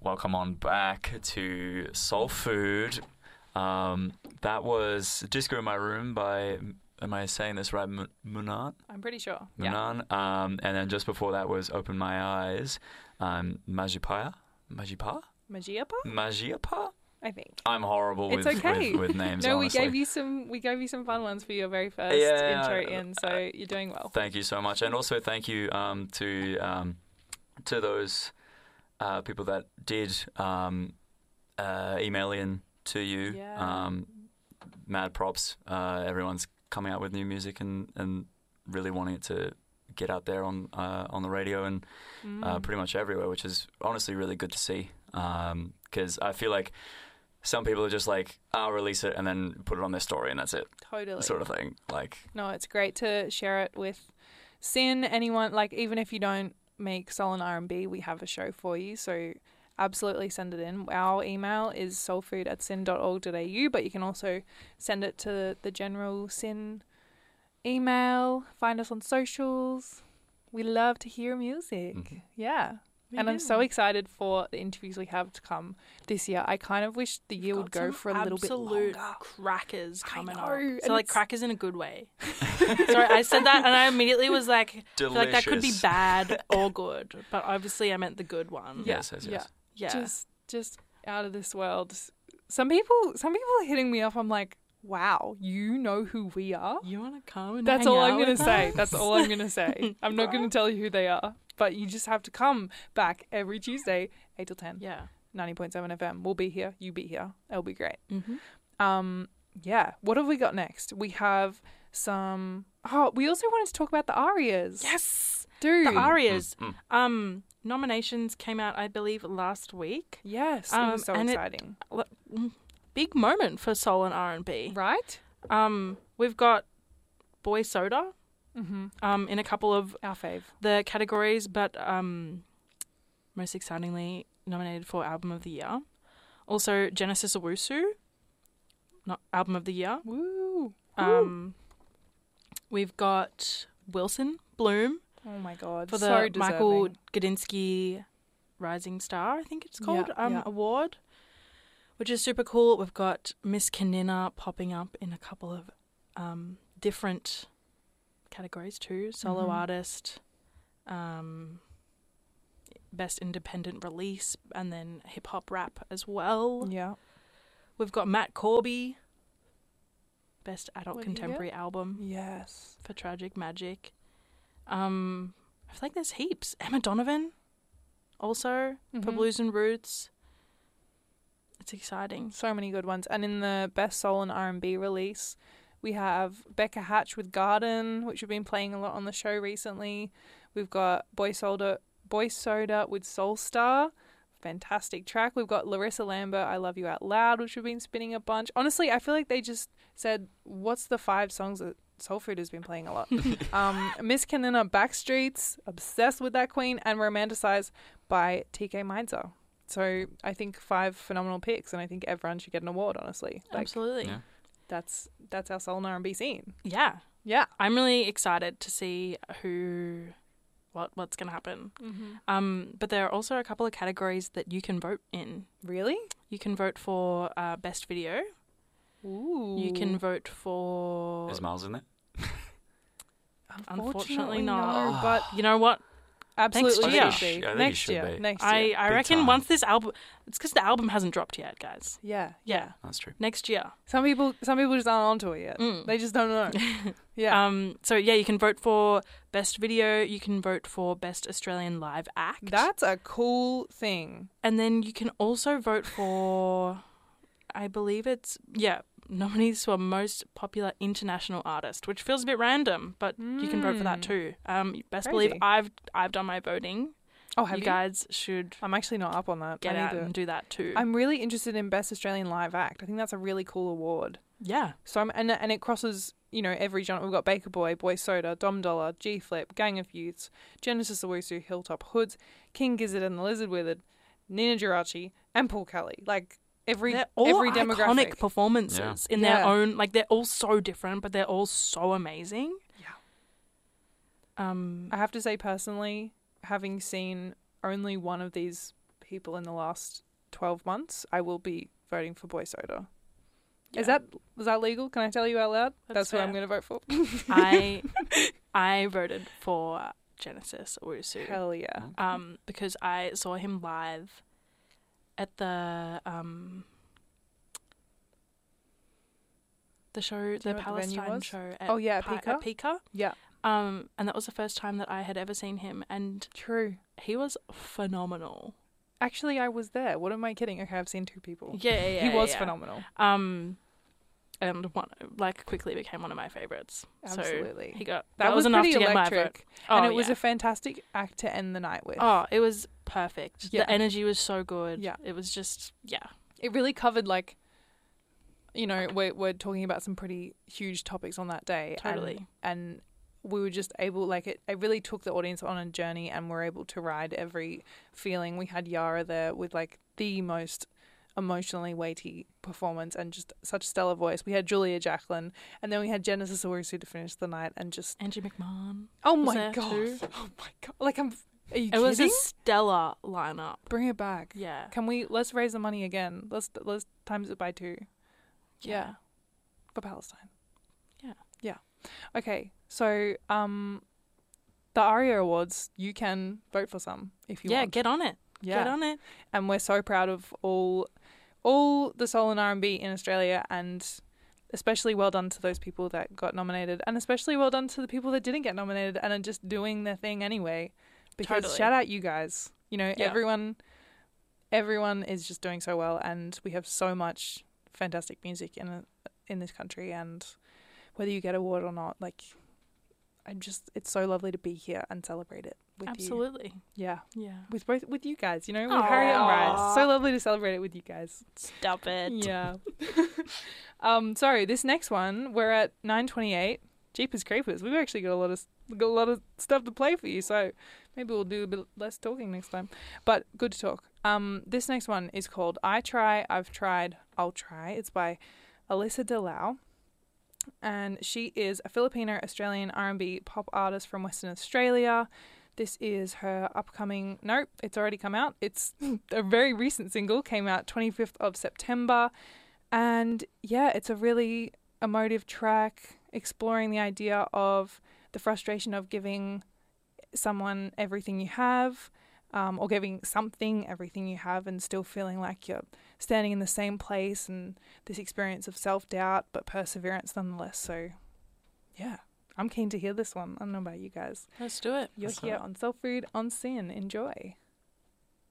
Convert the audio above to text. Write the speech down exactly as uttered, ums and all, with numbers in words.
welcome on back to Soul Food. Um, that was Disco in My Room by, am I saying this right, M- Munan? I'm pretty sure. Munan. Yeah. Um, and then just before that was Open My Eyes, um, Majipaya? Majipa? Majiapa? Majiapa? I think. I'm horrible it's with, okay. with, with names, No, honestly. we gave you some we gave you some fun ones for your very first yeah, intro in, so uh, you're doing well. Thank you so much. And also thank you um, to um, to those uh, people that did um, uh, email in to you. Yeah. Um, mad props. Uh, everyone's coming out with new music and, and really wanting it to get out there on uh, on the radio and mm. uh, pretty much everywhere, which is honestly really good to see. Because um, I feel like some people are just like, I'll release it and then put it on their story and that's it. Totally. Sort of thing. Like, no, it's great to share it with Sin, anyone, like even if you don't make soul and R and B, we have a show for you. So absolutely send it in. Our email is soulfood at sin dot org dot a u, but you can also send it to the general Sin email. Find us on socials. We love to hear music. Mm-hmm. Yeah. We and do. I'm so excited for the interviews we have to come this year. I kind of wish the year would go for a little bit longer. Absolute crackers coming I know, up. So and like crackers in a good way. Sorry, I said that and I immediately was like, I feel like that could be bad or good. But obviously I meant the good one. Yeah. Yes, yes, yes. Yeah. yeah. Just just out of this world. Some people some people are hitting me up. I'm like, wow, you know who we are? You want to come and That's hang all out I'm going with to say. us? That's all I'm going to say. I'm not going to tell you who they are. But you just have to come back every Tuesday, eight till ten. Yeah. ninety point seven F M. We'll be here. You be here. It'll be great. Mm-hmm. Um, yeah. What have we got next? We have some... Oh, we also wanted to talk about the arias. Yes. Dude. The arias. Mm-hmm. Um, nominations came out, I believe, last week. Yes. Um, it was so exciting. It, big moment for soul and R and B. Right? Um, we've got Boy Soda. Mm-hmm. Um, in a couple of our fave the categories, but um, most excitingly nominated for Album of the Year. Also, Genesis Owusu, not Album of the Year. Woo! Um, we've got Wilson Bloom. Oh my God! For the so Michael Gudinski Rising Star, I think it's called, yeah, um, yeah. award, which is super cool. We've got Miss Kanina popping up in a couple of um, different categories too. Solo mm-hmm. artist, um, best independent release, and then hip hop rap as well. Yeah. We've got Matt Corby, best adult What did you contemporary album. Yes. For Tragic Magic. Um, I feel like there's heaps. Emma Donovan, also mm-hmm. for Blues and Roots. It's exciting. So many good ones. And in the best soul and R and B release, we have Becca Hatch with Garden, which we've been playing a lot on the show recently. We've got Boy Soda, Boy Soda with Soul Star. Fantastic track. We've got Larissa Lambert, I Love You Out Loud, which we've been spinning a bunch. Honestly, I feel like they just said, what's the five songs that Soul Food has been playing a lot? um, Miss Kanina, Backstreets, obsessed with that queen, and Romanticized by T K Mindser. So I think five phenomenal picks, and I think everyone should get an award, honestly. Like, Absolutely. Yeah. That's that's our soul and R and B scene. Yeah. Yeah. I'm really excited to see who, what what's going to happen. Mm-hmm. Um, but there are also a couple of categories that you can vote in. Really? You can vote for uh, best video. Ooh. You can vote for... Is Miles in there? Unfortunately, Unfortunately not. no, but you know what? absolutely year. should be. I think Next he should year. be. Next I, year. I Big reckon time. once this album... It's because the album hasn't dropped yet, guys. Yeah. Yeah. That's true. Next year. Some people some people just aren't onto it yet. Mm. They just don't know. Yeah. Um. So, yeah, you can vote for best video. You can vote for best Australian live act. That's a cool thing. And then you can also vote for... I believe it's... Yeah. Nominees for most popular international artist, which feels a bit random, but mm. you can vote for that too. Um, best Crazy. believe I've I've done my voting. Oh, have you, you guys should I'm actually not up on that. get I out need to- and do that too. I'm really interested in Best Australian Live Act. I think that's a really cool award. yeah, So I'm, and and it crosses, you know, every genre. We've got Baker Boy, Boy Soda, Dom Dollar, G Flip, Gang of Youths, Genesis Owusu, Hilltop Hoods, King Gizzard and the Lizard Wizard, Nina Geraci, and Paul Kelly. Like every they're all every iconic demographic. performances Yeah. in their Yeah. own. Like they're all so different, but they're all so amazing. Yeah. Um. I have to say personally, having seen only one of these people in the last twelve months, I will be voting for Boy Soda. Yeah. Is that is that legal? Can I tell you out loud? That's That's who I'm fair. going to vote for. I I voted for Genesis Owusu. Hell yeah. Um, because I saw him live at the um the show, you the know what the venue Palestine was? show. At Oh, yeah, at Pi- Pika? At Pika. Yeah. Um, and that was the first time that I had ever seen him, and True. he was phenomenal. Actually, I was there. What am I kidding? Okay, I've seen two people. Yeah, yeah, yeah he was yeah. phenomenal. Um, and one like quickly became one of my favorites. Absolutely. So he got that, that, was, was enough pretty to get my vote. electric. Oh, and it was yeah. a fantastic act to end the night with. Oh, it was perfect. Yeah. The energy was so good. Yeah. It was just, yeah. It really covered, like, you know, we're, we're talking about some pretty huge topics on that day. Totally. And, and we were just able, like, it, it really took the audience on a journey, and we're able to ride every feeling. We had Yara there with, like, the most emotionally weighty performance and just such stellar voice. We had Julia Jacqueline, and then we had Genesis Owusu to finish the night, and just... Angie McMahon. Oh was my there god. too. Oh my god. Like, I'm... Are you It kidding? was a stellar lineup. Bring it back. Yeah. Can we... Let's raise the money again. Let's let's times it by two. Yeah. For Palestine. Yeah. Yeah. Okay. So, um, the ARIA Awards, you can vote for some if you Yeah, want. get on it. Yeah. Get on it. And we're so proud of all all the soul and R and B in Australia, and especially well done to those people that got nominated, and especially well done to the people that didn't get nominated and are just doing their thing anyway. Because Totally. shout out you guys. You know, Yeah. everyone everyone is just doing so well, and we have so much fantastic music in in this country, and whether you get an award or not, like, I'm just, it's so lovely to be here and celebrate it with you. Absolutely. Yeah. Yeah. With both, with you guys, you know, with Harriet and Bryce. Aw. So lovely to celebrate it with you guys. Stop it. Yeah. um. Sorry, this next one, we're at nine twenty-eight. Jeepers Creepers. We've actually got a lot of got a lot of stuff to play for you, so maybe we'll do a bit less talking next time. But good to talk. Um. This next one is called "I Try, I've Tried, I'll Try." It's by Alyssa Delau, and she is a Filipino Australian R and B pop artist from Western Australia. This is her upcoming... Nope, it's already come out. It's a very recent single, came out twenty-fifth of September. And yeah, it's a really emotive track exploring the idea of the frustration of giving someone everything you have, um, or giving something everything you have, and still feeling like you're standing in the same place, and this experience of self-doubt but perseverance nonetheless. So yeah, I'm keen to hear this one. I don't know about you guys. Let's do it. You're That's here right. on Soul Food on Sin. Enjoy.